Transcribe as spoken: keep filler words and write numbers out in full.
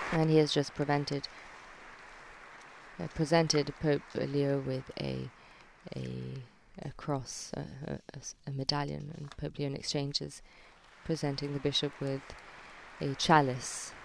And he has just prevented, uh, presented Pope Leo with a a, a cross, a, a, a medallion, and Pope Leo in exchange is presenting the bishop with a chalice